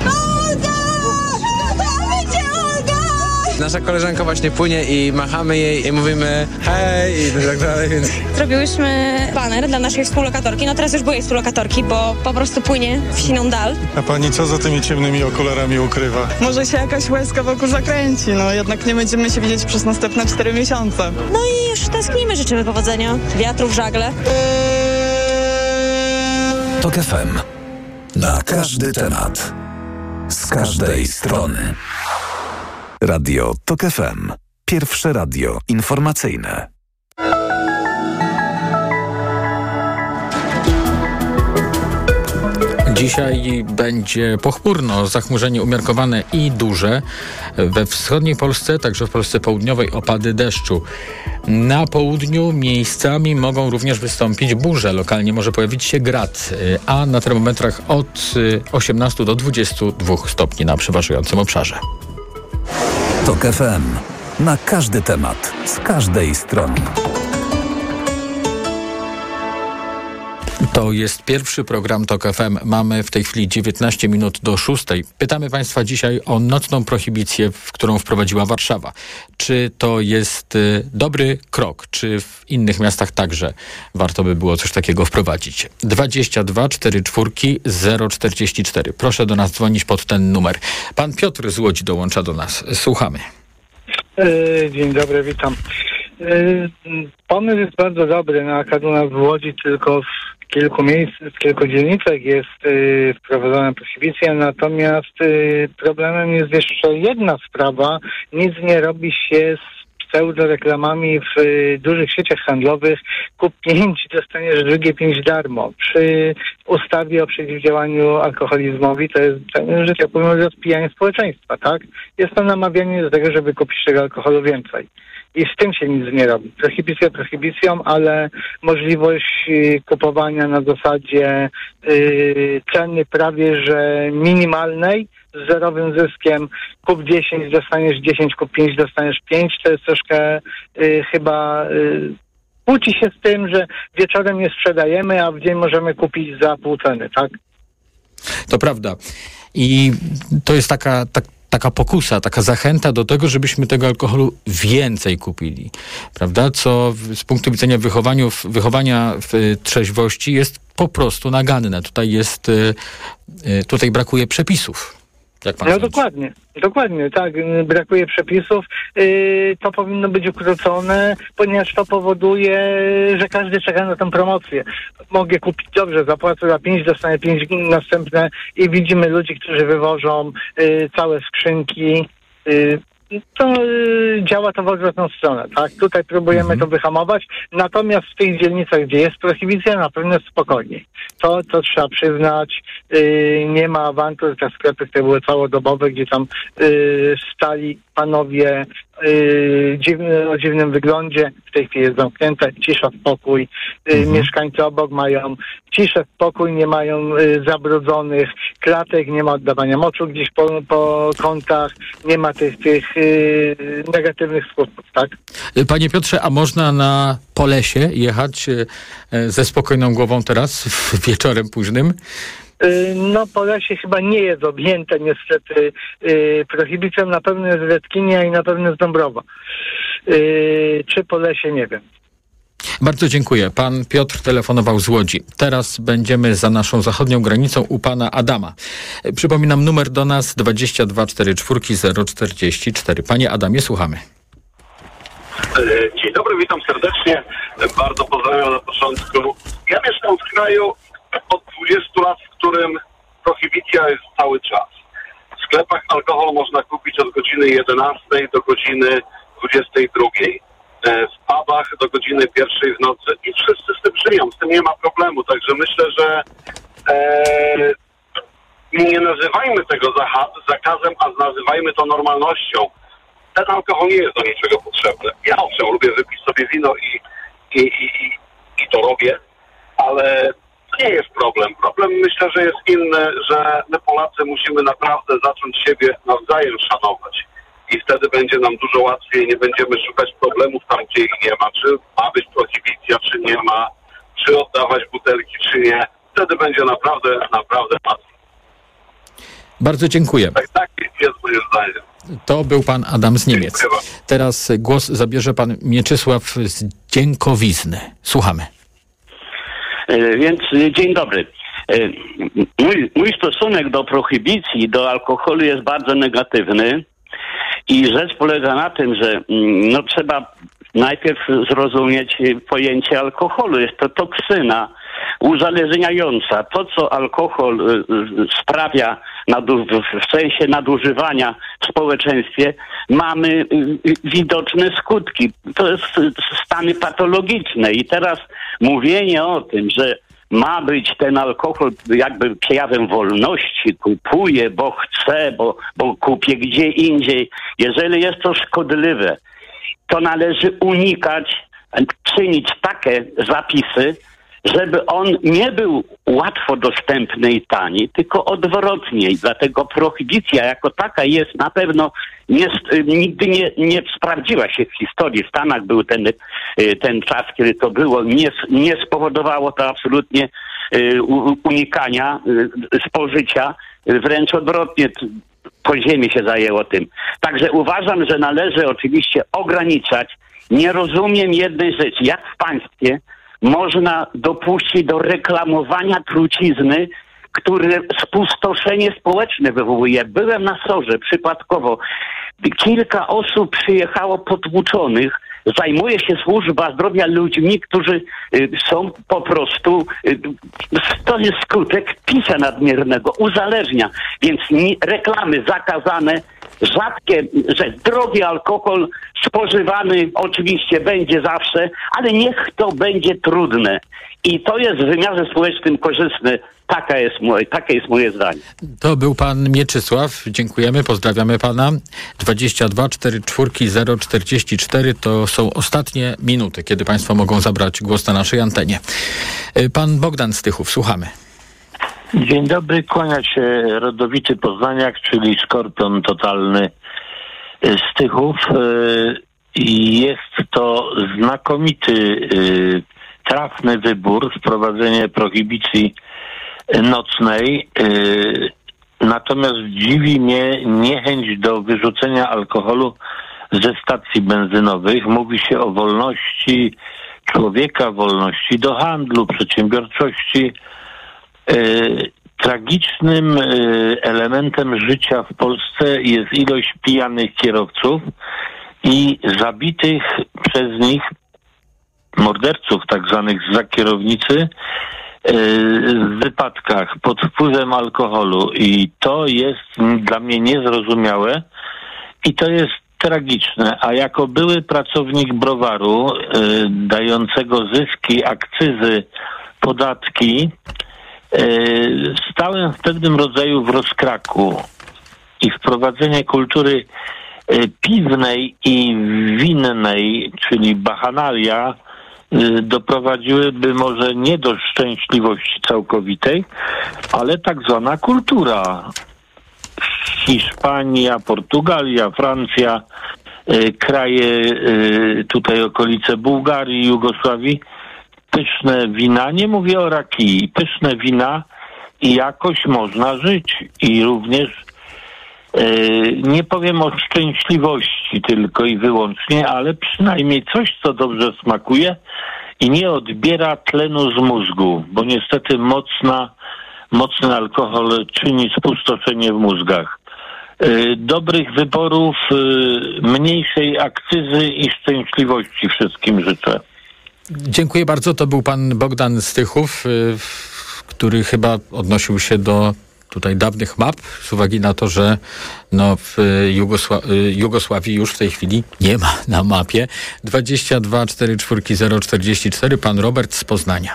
Nasza koleżanka właśnie płynie i machamy jej i mówimy hej i tak dalej, więc... Zrobiłyśmy baner dla naszej współlokatorki, teraz już byłej współlokatorki, bo po prostu płynie w siną dal. A pani co za tymi ciemnymi okularami ukrywa? Może się jakaś łezka wokół zakręci, jednak nie będziemy się widzieć przez następne 4 miesiące. No i już tęsknimy, życzymy powodzenia, wiatru w żagle. TOK FM. Na każdy temat. Z każdej strony. Radio TOK FM. Pierwsze radio informacyjne. Dzisiaj będzie pochmurno, zachmurzenie umiarkowane i duże. We wschodniej Polsce, także w Polsce południowej, opady deszczu. Na południu miejscami mogą również wystąpić burze. Lokalnie może pojawić się grad, a na termometrach od 18 do 22 stopni na przeważającym obszarze. TOK FM. Na każdy temat. Z każdej strony. To jest pierwszy program TOK FM. Mamy w tej chwili 19 minut do 6. Pytamy Państwa dzisiaj o nocną prohibicję, którą wprowadziła Warszawa. Czy to jest dobry krok? Czy w innych miastach także warto by było coś takiego wprowadzić? 22 44 044. Proszę do nas dzwonić pod ten numer. Pan Piotr z Łodzi dołącza do nas. Słuchamy. Dzień dobry, witam. Pomysł jest bardzo dobry. Na Kaduna w Łodzi tylko w kilku miejscach, w kilku dzielnicach jest wprowadzona prohibicja, natomiast problemem jest jeszcze jedna sprawa. Nic nie robi się z pseudoreklamami w dużych sieciach handlowych. Kup 5, dostaniesz drugie 5 darmo. Przy ustawie o przeciwdziałaniu alkoholizmowi to jest, że tak powiem, rozpijanie społeczeństwa, tak? Jest to namawianie do tego, żeby kupić tego alkoholu więcej. I z tym się nic nie robi. Prohibicja prohibicją, ale możliwość kupowania na zasadzie ceny prawie że minimalnej, z zerowym zyskiem, kup 10, dostaniesz 10, kup 5, dostaniesz 5, to jest troszkę chyba kłóci się z tym, że wieczorem nie sprzedajemy, a w dzień możemy kupić za pół ceny, tak? To prawda. I to jest taka pokusa, taka zachęta do tego, żebyśmy tego alkoholu więcej kupili, prawda? Co z punktu widzenia wychowania w trzeźwości jest po prostu naganne. Tutaj brakuje przepisów. Jak pan No sądzi? dokładnie, tak. Brakuje przepisów. To powinno być ukrócone, ponieważ to powoduje, że każdy czeka na tę promocję. Mogę kupić, dobrze, zapłacę za 5, dostanę 5 następne i widzimy ludzi, którzy wywożą całe skrzynki. To działa to w odwrotną stronę, tak? Tutaj próbujemy to wyhamować, natomiast w tych dzielnicach, gdzie jest prohibicja, na pewno jest spokojniej. To trzeba przyznać. Nie ma awantur, te sklepy, które były całodobowe, gdzie tam stali panowie o dziwnym wyglądzie. W tej chwili jest zamknięte, cisza, spokój. Mieszkańcy obok mają ciszę, spokój, nie mają zabrudzonych klatek, nie ma oddawania moczu gdzieś po kątach, nie ma tych negatywnych skutków, tak? Panie Piotrze, a można na Polesie jechać ze spokojną głową teraz, wieczorem późnym? No, Polesie chyba nie jest objęte niestety prohibicją. Na pewno jest Redkinia i na pewno jest Dąbrowa. Czy Polesie, nie wiem. Bardzo dziękuję. Pan Piotr telefonował z Łodzi. Teraz będziemy za naszą zachodnią granicą u pana Adama. Przypominam numer do nas 2244 044. Panie Adamie, słuchamy. Dzień dobry, witam serdecznie. Bardzo pozdrawiam na początku. Ja mieszkam w kraju od 20 lat, w którym prohibicja jest cały czas. W sklepach alkohol można kupić od godziny 11 do godziny 22. W pubach do godziny 1 w nocy i wszyscy z tym żyją, z tym nie ma problemu, także myślę, że nie nazywajmy tego zakazem, a nazywajmy to normalnością. Ten alkohol nie jest do niczego potrzebny. Ja owszem, lubię wypić sobie wino i to robię, ale to nie jest problem. Problem myślę, że jest inny, że my Polacy musimy naprawdę zacząć siebie nawzajem szanować. I wtedy będzie nam dużo łatwiej, nie będziemy szukać problemów tam, gdzie ich nie ma. Czy ma być prohibicja, czy nie ma, czy oddawać butelki, czy nie. Wtedy będzie naprawdę łatwiej. Bardzo dziękuję. Tak jest moje zdanie. To był pan Adam z Niemiec. Teraz głos zabierze pan Mieczysław z Dziękowizny. Słuchamy. Więc dzień dobry. Mój stosunek do prohibicji, do alkoholu jest bardzo negatywny. I rzecz polega na tym, że trzeba najpierw zrozumieć pojęcie alkoholu. Jest to toksyna uzależniająca. To, co alkohol sprawia w sensie nadużywania w społeczeństwie, mamy widoczne skutki. To jest stany patologiczne. I teraz mówienie o tym, że ma być ten alkohol jakby przejawem wolności, kupuję, bo chcę, bo kupię gdzie indziej. Jeżeli jest to szkodliwe, to należy unikać, czynić takie zapisy, żeby on nie był łatwo dostępny i tani, tylko odwrotnie. Dlatego prohibicja jako taka jest na pewno nigdy nie sprawdziła się w historii. W Stanach był ten czas, kiedy to było. Nie spowodowało to absolutnie unikania spożycia. Wręcz odwrotnie, podziemie się zajęło tym. Także uważam, że należy oczywiście ograniczać. Nie rozumiem jednej rzeczy. Jak w państwie można dopuścić do reklamowania trucizny, który spustoszenie społeczne wywołuje. Byłem na SOR-ze przypadkowo. Kilka osób przyjechało potłuczonych. Zajmuje się służba zdrowia ludźmi, którzy są po prostu, to jest skutek picia nadmiernego, uzależnia. Więc reklamy zakazane, rzadkie, że drogi alkohol spożywany oczywiście będzie zawsze, ale niech to będzie trudne. I to jest w wymiarze społecznym korzystne. Takie jest moje zdanie. To był pan Mieczysław. Dziękujemy, pozdrawiamy pana. 22 44 044 to są ostatnie minuty, kiedy państwo mogą zabrać głos na naszej antenie. Pan Bogdan z Tychów, słuchamy. Dzień dobry, kłania się rodowity Poznaniak, czyli skorpion totalny z Tychów. Jest to znakomity, trafny wybór, wprowadzenie prohibicji nocnej. Natomiast dziwi mnie niechęć do wyrzucenia alkoholu ze stacji benzynowych. Mówi się o wolności człowieka, wolności do handlu, przedsiębiorczości. tragicznym elementem życia w Polsce jest ilość pijanych kierowców i zabitych przez nich morderców, tak zwanych za kierownicy, w wypadkach pod wpływem alkoholu. I to jest dla mnie niezrozumiałe i to jest tragiczne. A jako były pracownik browaru dającego zyski, akcyzy, podatki, stałem w pewnym rodzaju w rozkraku i wprowadzenie kultury piwnej i winnej, czyli bachanalia, doprowadziłyby może nie do szczęśliwości całkowitej, ale tak zwana kultura. Hiszpania, Portugalia, Francja, kraje tutaj okolice Bułgarii, Jugosławii, pyszne wina, nie mówię o rakii, pyszne wina i jakoś można żyć i również nie powiem o szczęśliwości tylko i wyłącznie, ale przynajmniej coś, co dobrze smakuje i nie odbiera tlenu z mózgu, bo niestety mocny alkohol czyni spustoszenie w mózgach. Dobrych wyborów, mniejszej akcyzy i szczęśliwości wszystkim życzę. Dziękuję bardzo. To był pan Bogdan Stychów, który chyba odnosił się do tutaj dawnych map, z uwagi na to, że w Jugosławii już w tej chwili nie ma na mapie. 22 44 044. Pan Robert z Poznania.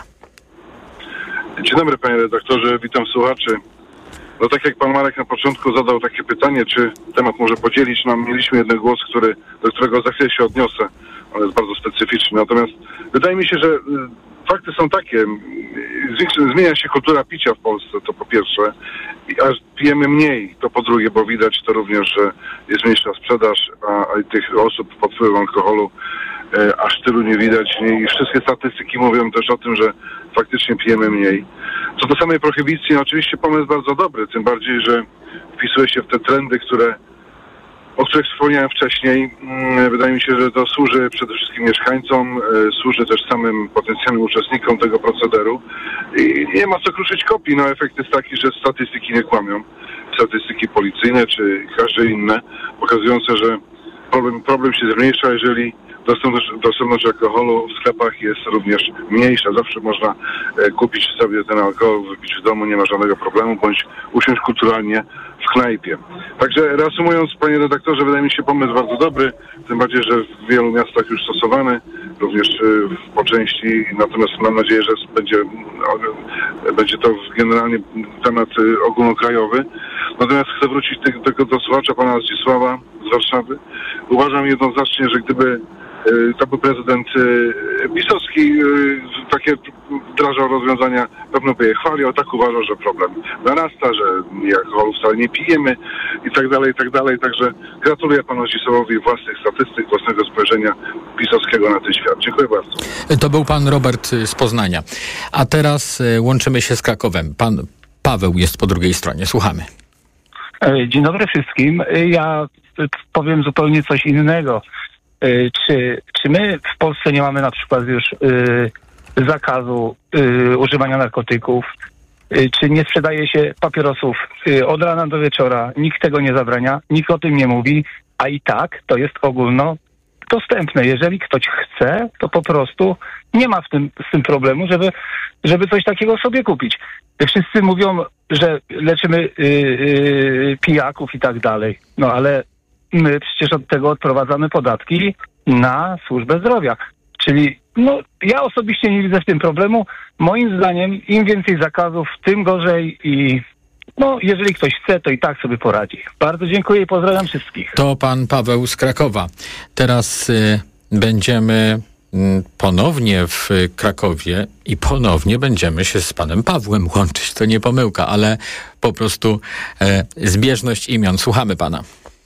Dzień dobry, panie redaktorze, witam słuchaczy. No tak jak pan Marek na początku zadał takie pytanie, czy temat może podzielić, mieliśmy jeden głos, do którego za chwilę się odniosę. On jest bardzo specyficzny. Natomiast wydaje mi się, że fakty są takie. Zmienia się kultura picia w Polsce, to po pierwsze. Aż pijemy mniej, to po drugie, bo widać to również, że jest mniejsza sprzedaż, a tych osób pod wpływem alkoholu aż tylu nie widać. I wszystkie statystyki mówią też o tym, że faktycznie pijemy mniej. Co do samej prohibicji, oczywiście pomysł bardzo dobry, tym bardziej, że wpisuje się w te trendy, o których wspomniałem wcześniej. Wydaje mi się, że to służy przede wszystkim mieszkańcom, służy też samym potencjalnym uczestnikom tego procederu. I nie ma co kruszyć kopii. Efekt jest taki, że statystyki nie kłamią. Statystyki policyjne czy każde inne, pokazujące, że problem się zmniejsza, jeżeli dostępność alkoholu w sklepach jest również mniejsza. Zawsze można kupić sobie ten alkohol, wypić w domu, nie ma żadnego problemu, bądź usiąść kulturalnie w knajpie. Także reasumując, panie redaktorze, wydaje mi się pomysł bardzo dobry, tym bardziej, że w wielu miastach już stosowany, również po części, natomiast mam nadzieję, że będzie to generalnie temat ogólnokrajowy. Natomiast chcę wrócić do słuchacza pana Zdzisława z Warszawy. Uważam jednoznacznie, że gdyby to był prezydent pisowski, takie wdrażał rozwiązania, pewno by je chwalił, tak uważał, że problem narasta, że alkoholu wcale nie pijemy i tak dalej. Także gratuluję panu Zdzisławowi własnych statystyk, własnego spojrzenia pisowskiego na ten świat. Dziękuję bardzo. To był pan Robert z Poznania. A teraz łączymy się z Krakowem. Pan Paweł jest po drugiej stronie. Słuchamy. Dzień dobry wszystkim. Ja powiem zupełnie coś innego. Czy my w Polsce nie mamy na przykład już zakazu używania narkotyków? Czy nie sprzedaje się papierosów od rana do wieczora? Nikt tego nie zabrania, nikt o tym nie mówi, a i tak to jest ogólnodostępne. Jeżeli ktoś chce, to po prostu nie ma z tym problemu, żeby coś takiego sobie kupić. Wszyscy mówią, że leczymy pijaków i tak dalej. No ale my przecież od tego odprowadzamy podatki na służbę zdrowia. Czyli ja osobiście nie widzę w tym problemu. Moim zdaniem im więcej zakazów, tym gorzej i jeżeli ktoś chce, to i tak sobie poradzi. Bardzo dziękuję i pozdrawiam wszystkich. To pan Paweł z Krakowa. Teraz będziemy ponownie w Krakowie i ponownie będziemy się z panem Pawłem łączyć. To nie pomyłka, ale po prostu zbieżność imion. Słuchamy pana.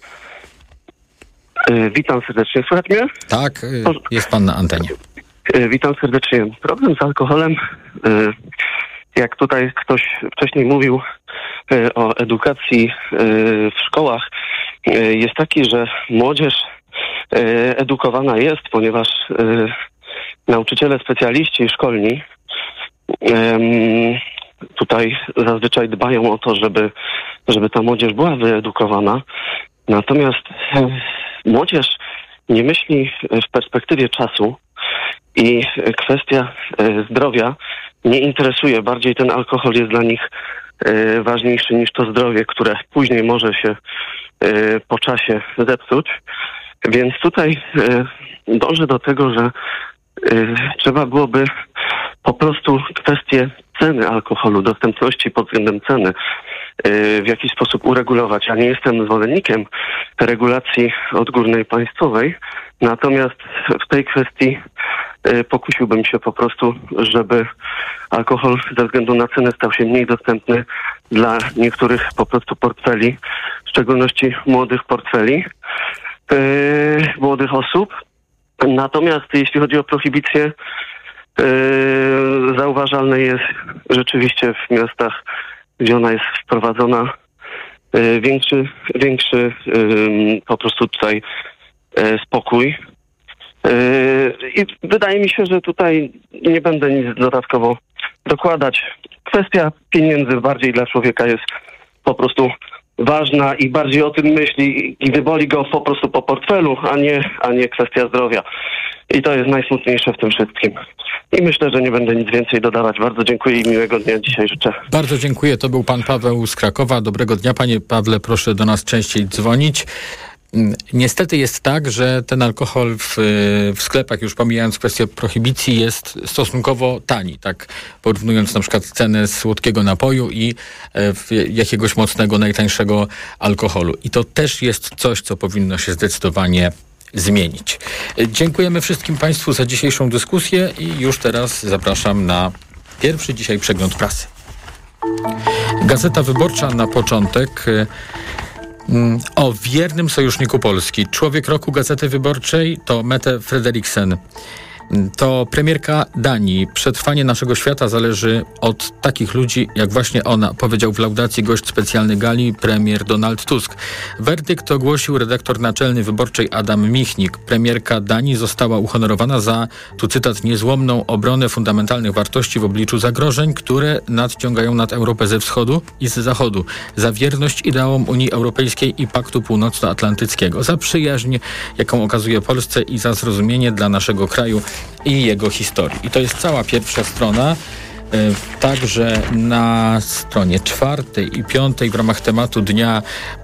Witam serdecznie. Słychać mnie? Tak, jest pan na antenie. Witam serdecznie. Problem z alkoholem, jak tutaj ktoś wcześniej mówił o edukacji w szkołach, jest taki, że młodzież edukowana jest, ponieważ nauczyciele, specjaliści szkolni tutaj zazwyczaj dbają o to, żeby ta młodzież była wyedukowana. Natomiast młodzież nie myśli w perspektywie czasu i kwestia zdrowia nie interesuje. Bardziej ten alkohol jest dla nich ważniejszy niż to zdrowie, które później może się po czasie zepsuć. Więc tutaj dążę do tego, że trzeba byłoby po prostu kwestię ceny alkoholu, dostępności pod względem ceny w jakiś sposób uregulować. Ja nie jestem zwolennikiem regulacji odgórnej państwowej, natomiast w tej kwestii pokusiłbym się po prostu, żeby alkohol ze względu na cenę stał się mniej dostępny dla niektórych po prostu portfeli, w szczególności młodych portfeli, młodych osób. Natomiast jeśli chodzi o prohibicję, zauważalne jest rzeczywiście w miastach, gdzie ona jest wprowadzona, większy po prostu tutaj spokój. I wydaje mi się, że tutaj nie będę nic dodatkowo dokładać. Kwestia pieniędzy bardziej dla człowieka jest po prostu ważna i bardziej o tym myśli i wyboli go po prostu po portfelu, a nie kwestia zdrowia. I to jest najsmutniejsze w tym wszystkim. I myślę, że nie będę nic więcej dodawać. Bardzo dziękuję i miłego dnia dzisiaj życzę. Bardzo dziękuję. To był pan Paweł z Krakowa. Dobrego dnia, panie Pawle. Proszę do nas częściej dzwonić. Niestety jest tak, że ten alkohol w sklepach, już pomijając kwestię prohibicji, jest stosunkowo tani, tak porównując na przykład cenę słodkiego napoju i jakiegoś mocnego, najtańszego alkoholu. I to też jest coś, co powinno się zdecydowanie zmienić. Dziękujemy wszystkim państwu za dzisiejszą dyskusję i już teraz zapraszam na pierwszy dzisiaj przegląd prasy. Gazeta Wyborcza na początek o wiernym sojuszniku Polski. Człowiek roku Gazety Wyborczej to Mette Frederiksen. To premierka Danii. Przetrwanie naszego świata zależy od takich ludzi, jak właśnie ona, powiedział w laudacji gość specjalny gali, premier Donald Tusk. Werdykt ogłosił redaktor naczelny Wyborczej Adam Michnik. Premierka Danii została uhonorowana za, tu cytat, niezłomną obronę fundamentalnych wartości w obliczu zagrożeń, które nadciągają nad Europę ze wschodu i z zachodu. Za wierność ideałom Unii Europejskiej i Paktu Północnoatlantyckiego. Za przyjaźń, jaką okazuje Polsce i za zrozumienie dla naszego kraju i jego historii. I to jest cała pierwsza strona. Także na stronie 4. i 5. w ramach tematu dnia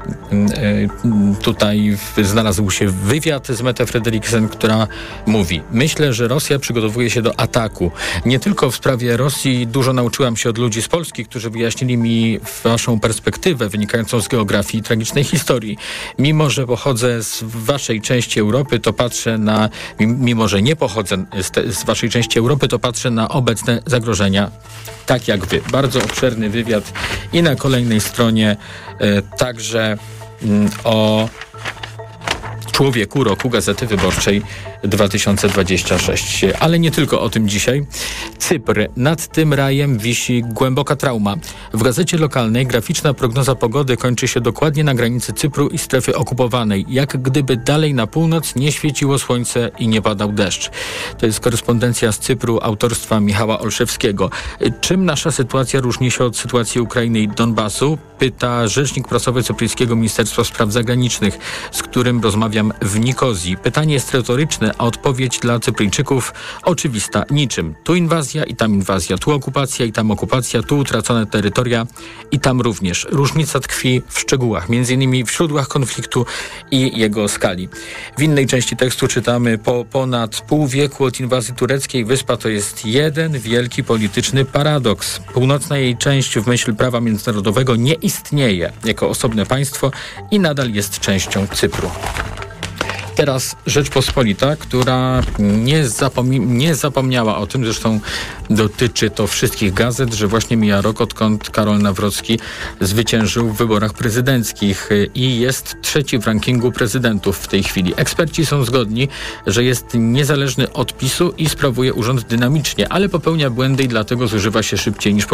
tutaj znalazł się wywiad z Mette Frederiksen, która mówi: myślę, że Rosja przygotowuje się do ataku. Nie tylko w sprawie Rosji dużo nauczyłam się od ludzi z Polski, którzy wyjaśnili mi waszą perspektywę wynikającą z geografii i tragicznej historii. Mimo, że pochodzę z waszej części Europy, to patrzę na, mimo, że nie pochodzę z waszej części Europy, to patrzę na obecne zagrożenia tak jak wy. Bardzo obszerny wywiad i na kolejnej stronie także o człowieku roku Gazety Wyborczej 2026. Ale nie tylko o tym dzisiaj. Cypr. Nad tym rajem wisi głęboka trauma. W gazecie lokalnej graficzna prognoza pogody kończy się dokładnie na granicy Cypru i strefy okupowanej. Jak gdyby dalej na północ nie świeciło słońce i nie padał deszcz. To jest korespondencja z Cypru autorstwa Michała Olszewskiego. Czym nasza sytuacja różni się od sytuacji Ukrainy i Donbasu? Pyta rzecznik prasowy cypryjskiego Ministerstwa Spraw Zagranicznych, z którym rozmawiam w Nikozji. Pytanie jest retoryczne, a odpowiedź dla Cypryjczyków oczywista. Niczym. Tu inwazja i tam inwazja. Tu okupacja i tam okupacja. Tu utracone terytoria i tam również. Różnica tkwi w szczegółach, między innymi w źródłach konfliktu i jego skali. W innej części tekstu czytamy: po ponad pół wieku od inwazji tureckiej wyspa to jest jeden wielki polityczny paradoks. Północna jej część w myśl prawa międzynarodowego nie istnieje jako osobne państwo i nadal jest częścią Cypru. Teraz Rzeczpospolita, która nie zapomniała o tym, zresztą dotyczy to wszystkich gazet, że właśnie mija rok, odkąd Karol Nawrocki zwyciężył w wyborach prezydenckich i jest trzeci w rankingu prezydentów w tej chwili. Eksperci są zgodni, że jest niezależny od PiS-u i sprawuje urząd dynamicznie, ale popełnia błędy i dlatego zużywa się szybciej niż